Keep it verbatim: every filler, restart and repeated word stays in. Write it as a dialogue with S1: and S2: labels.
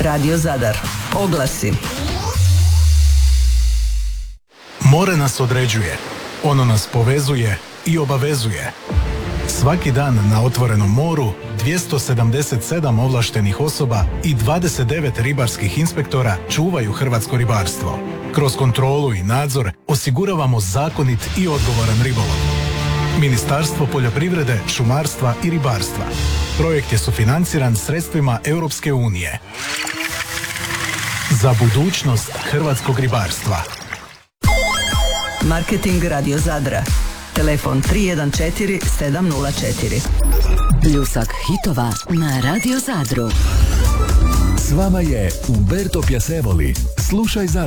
S1: Radio Zadar. Oglasi.
S2: More nas određuje, ono nas povezuje i obavezuje. Svaki dan na otvorenom moru dvjesto sedamdeset sedam ovlaštenih osoba i dvadeset devet ribarskih inspektora čuvaju hrvatsko ribarstvo. Kroz kontrolu i nadzor osiguravamo zakonit i odgovoran ribolov. Ministarstvo poljoprivrede, šumarstva i ribarstva. Projekt je sufinanciran sredstvima Europske unije. Za budućnost hrvatskog ribarstva.
S1: Marketing Radio Zadra. Telefon tri jedan četiri sedam nula četiri.
S3: Pljusak hitova na Radio Zadru.
S4: S vama je Umberto Piacevoli. Slušaj za